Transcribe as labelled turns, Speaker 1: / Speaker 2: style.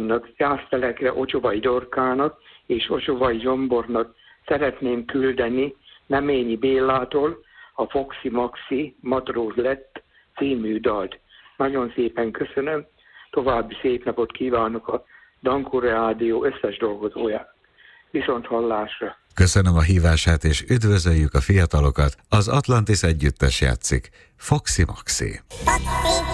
Speaker 1: lányomnak, Jásztelekre, Ocsovai Dorkának és Ocsovai Zsombornak szeretném küldeni Neményi Bélától a Foxy Maxi Matróz lett című dalt. Nagyon szépen köszönöm, további szép napot kívánok a Dankó Rádió összes dolgozójának. Viszont hallásra!
Speaker 2: Köszönöm a hívását, és üdvözöljük a fiatalokat. Az Atlantis együttes játszik. Foxy Maxi.